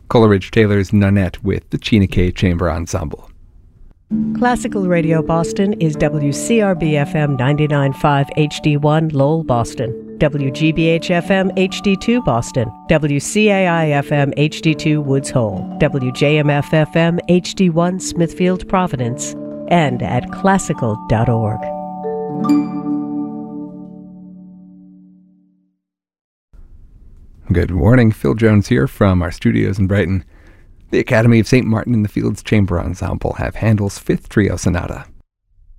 Coleridge Taylor's Nonette with the Chineke Chamber Ensemble. Classical Radio Boston is WCRB-FM 99.5 HD1 Lowell, Boston, WGBH-FM HD2 Boston, WCAI-FM HD2 Woods Hole, WJMF-FM HD1 Smithfield, Providence, and at classical.org. Good morning, Phil Jones here from our studios in Brighton. The Academy of St. Martin in the Fields Chamber Ensemble have Handel's Fifth Trio Sonata.